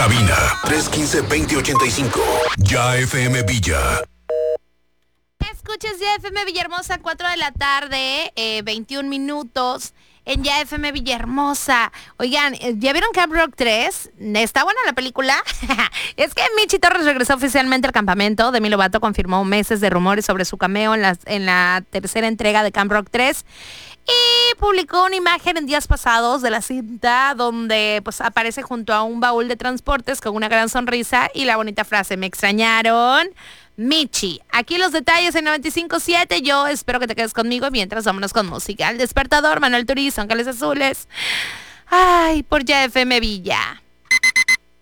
Cabina 315-2085. Ya FM Villa. Escuches Ya FM Villahermosa, 4 de la tarde, 21 minutos. En Ya FM Villahermosa. Oigan, ¿ya vieron Camp Rock 3? ¿Está buena la película? Es que Michi Torres regresó oficialmente al campamento. Demi Lovato confirmó meses de rumores sobre su cameo en la tercera entrega de Camp Rock 3. Y publicó una imagen en días pasados de la cinta donde pues aparece junto a un baúl de transportes con una gran sonrisa y la bonita frase: ¿me extrañaron? Michi. Aquí los detalles en 95.7. Yo espero que te quedes conmigo mientras vámonos con música. El Despertador, Manuel Turizo, Ángeles Azules. Ay, por Ya FM Villa.